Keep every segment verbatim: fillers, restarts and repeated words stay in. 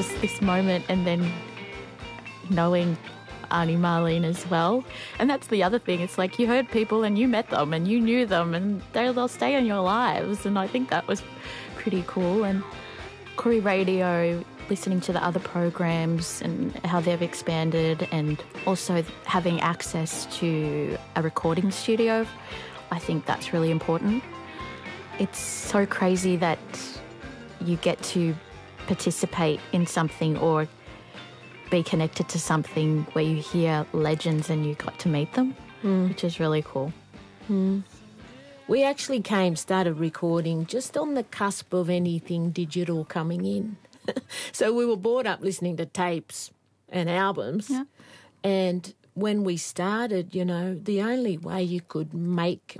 just this moment and then knowing Arnie Marlene as well. And that's the other thing. It's like you heard people and you met them and you knew them and they'll, they'll stay in your lives. And I think that was pretty cool. And Koori Radio, listening to the other programs and how they've expanded, and also having access to a recording studio, I think that's really important. It's so crazy that you get to participate in something or be connected to something where you hear legends and you got to meet them, mm. which is really cool. Mm. We actually came, started recording just on the cusp of anything digital coming in. So we were brought up listening to tapes and albums. Yeah. And when we started, you know, the only way you could make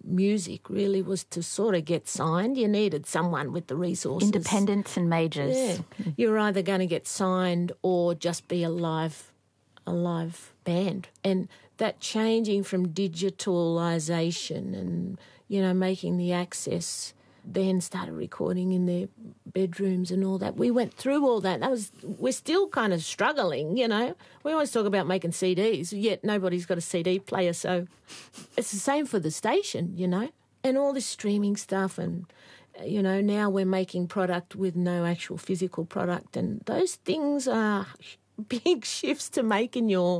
music really was to sort of get signed. You needed someone with the resources. Independents and majors. Yeah. You're either going to get signed or just be a live, a live band. And that changing from digitalisation and, you know, making the access, then started recording in their bedrooms and all that. We went through all that. That was, we're still kind of struggling, you know. We always talk about making C Ds, yet nobody's got a C D player, so it's the same for the station, you know. And all this streaming stuff, and, you know, now we're making product with no actual physical product, and those things are big shifts to make in your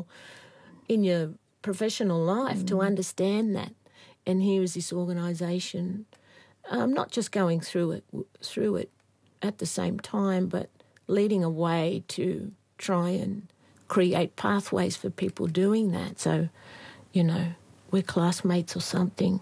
in your professional life, mm. to understand that. And here is this organisation, Um, not just going through it through it at the same time, but leading a way to try and create pathways for people doing that. So, you know, we're classmates or something.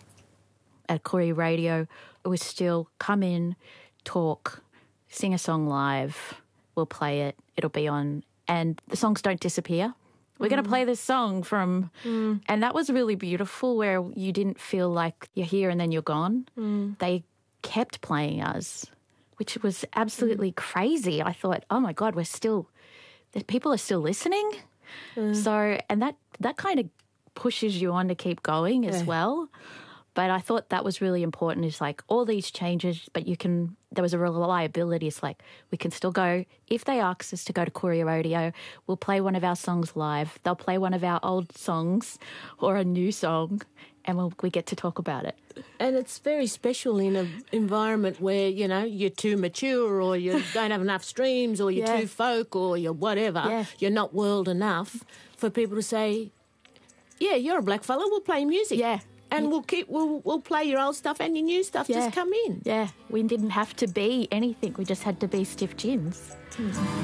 At Koori Radio, it was still come in, talk, sing a song live, we'll play it, it'll be on, and the songs don't disappear. We're mm. going to play this song from... Mm. And that was really beautiful, where you didn't feel like you're here and then you're gone. Mm. They kept playing us, which was absolutely mm. crazy. I thought, oh, my God, we're still... The people are still listening. Mm. So, and that, that kind of pushes you on to keep going as yeah. well. But I thought that was really important. It's like all these changes, but you can, there was a reliability. It's like we can still go. If they ask us to go to Koori Radio, we'll play one of our songs live. They'll play one of our old songs or a new song, and we'll, we get to talk about it. And it's very special in an environment where, you know, you're too mature, or you don't have enough streams, or you're yeah. too folk, or you're whatever. Yeah. You're not world enough for people to say, yeah, you're a black fella, we'll play music. Yeah. And we'll keep we'll we'll play your old stuff and your new stuff. Yeah. Just come in. Yeah, we didn't have to be anything. We just had to be stiff gins. Mm.